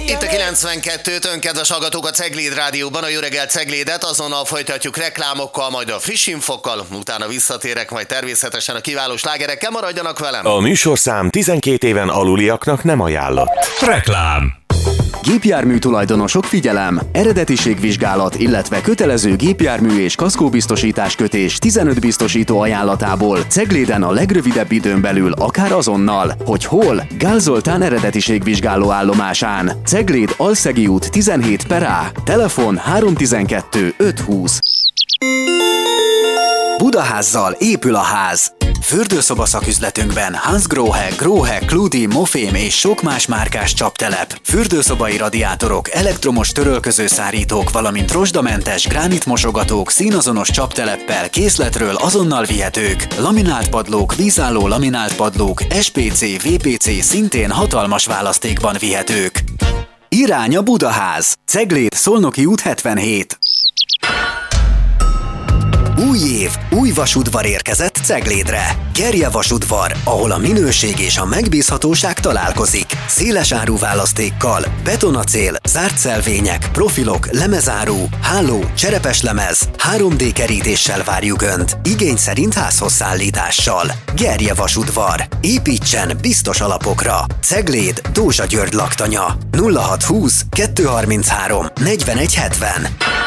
Itt a 92-t, önkedves hallgatók, a Cegléd Rádióban, a Jó reggelt Ceglédet, azonnal folytatjuk reklámokkal, majd a friss infokkal, utána visszatérek, majd természetesen a kiváló slágerekkel, maradjanak velem. A műsorszám 12 éven aluliaknak nem ajánlott. Reklám. Gépjármű tulajdonosok, figyelem! Eredetiségvizsgálat, illetve kötelező gépjármű és kaszkóbiztosítás kötés 15 biztosító ajánlatából Cegléden a legrövidebb időn belül, akár azonnal. Hogy hol? Gál Zoltán eredetiségvizsgáló állomásán. Cegléd Alszegi út 17/A. Telefon 312 520. Budaházzal épül a ház. Fürdőszoba szaküzletünkben Hansgrohe, Grohe, Kludi, Mofém és sok más márkás csaptelep, fürdőszobai radiátorok, elektromos törölközőszárítók, valamint rozsdamentes gránitmosogatók színazonos csapteleppel készletről azonnal vihetők, laminált padlók, vízálló laminált padlók, SPC, VPC szintén hatalmas választékban vihetők. Irány a Budaház! Cegléd, Szolnoki út 77. Új év, új vasudvar érkezett Ceglédre. Gerje vasudvar, ahol a minőség és a megbízhatóság találkozik. Széles áru választékkal, betonacél, zárt szelvények, profilok, lemezáru, háló, cserepes lemez, 3D kerítéssel várjuk Önt. Igény szerint házhoz szállítással. Gerje vasudvar. Építsen biztos alapokra. Cegléd, Dózsa György laktanya. 0620 233 4170.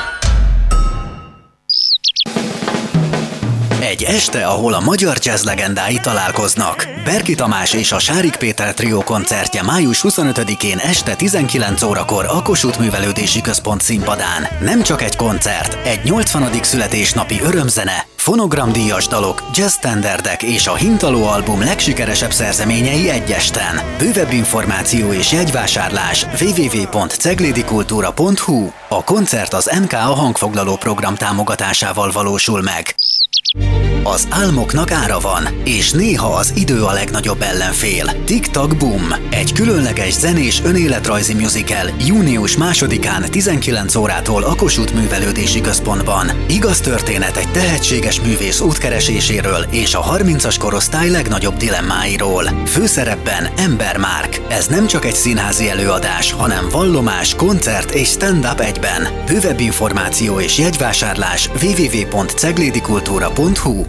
Egy este, ahol a magyar jazz legendái találkoznak. Berki Tamás és a Sárik Péter trió koncertje május 25-én este 19 órakor a Kossuth Művelődési Központ színpadán. Nem csak egy koncert, egy 80. születésnapi örömzene, fonogramdíjas dalok, jazz standardek és a Hintaló album legsikeresebb szerzeményei egy esten. Bővebb információ és jegyvásárlás www.ceglédikultura.hu. A koncert az NKA hangfoglaló program támogatásával valósul meg. Az álmoknak ára van, és néha az idő a legnagyobb ellenfél. Tik-tak Boom! Egy különleges zenés önéletrajzi musical június 2-án 19 órától a Kossuth Művelődési Központban. Igaz történet egy tehetséges művész útkereséséről és a 30-as korosztály legnagyobb dilemmáiról. Főszerepben Ember Márk. Ez nem csak egy színházi előadás, hanem vallomás, koncert és stand-up egyben. Bővebb információ és jegyvásárlás www.ceglédikultura.hu.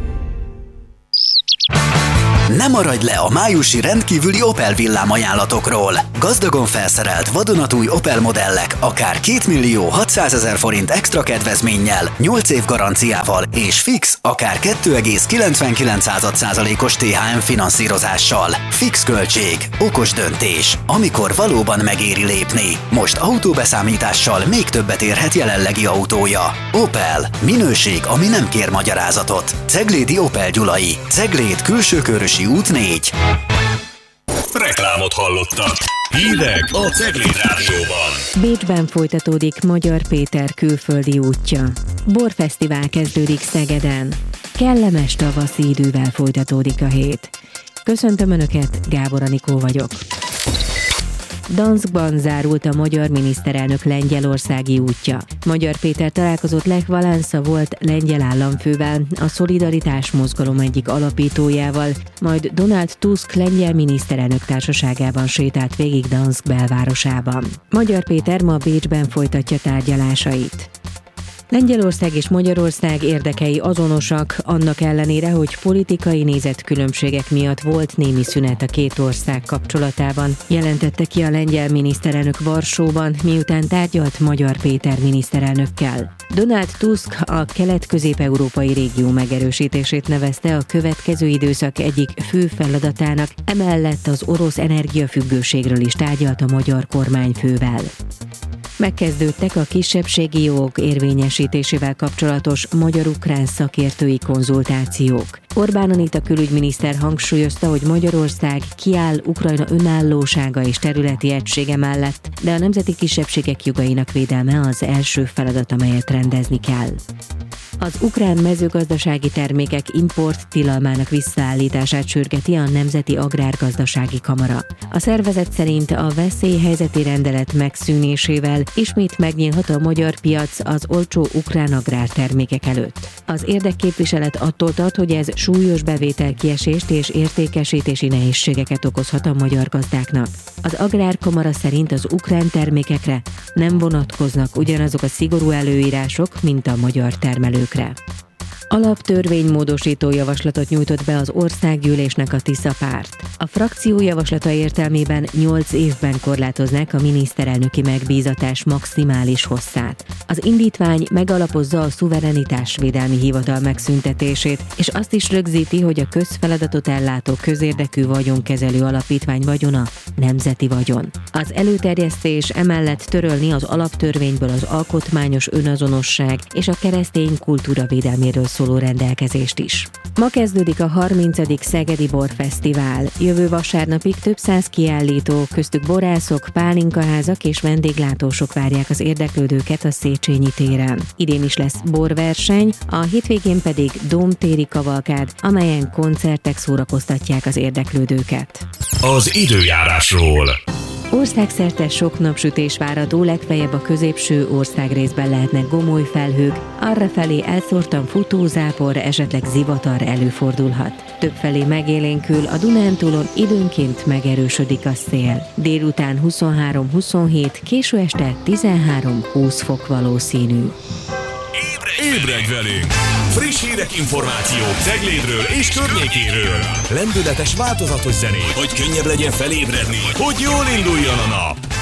Ne maradj le a májusi rendkívüli Opel villám ajánlatokról. Gazdagon felszerelt vadonatúj Opel modellek akár 2 600 000 forint extra kedvezménnyel, 8 év garanciával és fix akár 2,99%-os THM finanszírozással. Fix költség, okos döntés, amikor valóban megéri lépni. Most autóbeszámítással még többet érhet jelenlegi autója. Opel. Minőség, ami nem kér magyarázatot. Ceglédi Opel Gyulai. Cegléd Külsőkörösi út 4. Reklámot hallottak. Hírek a Cegléd Rádióban. Bécsben folytatódik Magyar Péter külföldi útja. Borfesztivál kezdődik Szegeden. Kellemes tavaszi idővel folytatódik a hét. Köszöntöm Önöket, Gábor Anikó vagyok. Danskban zárult a magyar miniszterelnök lengyelországi útja. Magyar Péter találkozott Lech Walesa volt lengyel államfővel, a Szolidaritás mozgalom egyik alapítójával, majd Donald Tusk lengyel miniszterelnök társaságában sétált végig Dansk belvárosában. Magyar Péter ma Bécsben folytatja tárgyalásait. Lengyelország és Magyarország érdekei azonosak, annak ellenére, hogy politikai nézetkülönbségek miatt volt némi szünet a két ország kapcsolatában, jelentette ki a lengyel miniszterelnök Varsóban, miután tárgyalt Magyar Péter miniszterelnökkel. Donald Tusk a kelet-közép-európai régió megerősítését nevezte a következő időszak egyik fő feladatának, emellett az orosz energiafüggőségről is tárgyalt a magyar kormányfővel. Megkezdődtek a kisebbségi jogok érvényesítésével kapcsolatos magyar-ukrán szakértői konzultációk. Orbán Anita külügyminiszter hangsúlyozta, hogy Magyarország kiáll Ukrajna önállósága és területi egysége mellett, de a nemzeti kisebbségek jogainak védelme az első feladat, amelyet rendezni kell. Az ukrán mezőgazdasági termékek import tilalmának visszaállítását sürgeti a Nemzeti Agrárgazdasági Kamara. A szervezet szerint a veszélyhelyzeti rendelet megszűnésével ismét megnyílhat a magyar piac az olcsó ukrán agrártermékek előtt. Az érdekképviselet attól tart, hogy ez súlyos bevételkiesést és értékesítési nehézségeket okozhat a magyar gazdáknak. Az Agrárkamara szerint az ukrán termékekre nem vonatkoznak ugyanazok a szigorú előírások, mint a magyar termelőkre. Alaptörvénymódosító javaslatot nyújtott be az országgyűlésnek a Tisza párt. A frakció javaslata értelmében 8 évben korlátoznák a miniszterelnöki megbízatás maximális hosszát. Az indítvány megalapozza a szuverenitásvédelmi hivatal megszüntetését, és azt is rögzíti, hogy a közfeladatot ellátó közérdekű vagyonkezelő alapítvány vagyona nemzeti vagyon. Az előterjesztés emellett törölni az alaptörvényből az alkotmányos önazonosság és a keresztény kultúra védelméről szóló rendelkezést is. Ma kezdődik a 30. Szegedi Borfesztivál. Jövő vasárnapig több száz kiállító, köztük borászok, pálinkaházak és vendéglátósok várják az érdeklődőket a Széchenyi téren. Idén is lesz borverseny, a hétvégén pedig dómtéri kavalkád, amelyen koncertek szórakoztatják az érdeklődőket. Az időjárásról. Országszerte sok napsütés várható, legfeljebb a középső országrészben lehetnek gomoly felhők, arrafelé elszórtan futózápor, esetleg zivatar előfordulhat. Többfelé megélénkül, a Dunántúlon időnként megerősödik a szél. Délután 23-27, késő este 13-20 fok valószínű. Ébredj velünk! Friss hírek, információk Ceglédről és környékéről. Lendületes, változatos zenék, hogy könnyebb legyen felébredni, hogy jól induljon a nap.